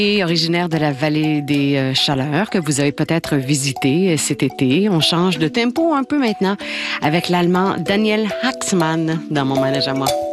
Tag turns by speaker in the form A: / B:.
A: Originaire de la vallée des Chaleurs, que vous avez peut-être visité cet été. On change de tempo un peu maintenant avec l'Allemand Daniel Haxmann dans Mon manège à moi.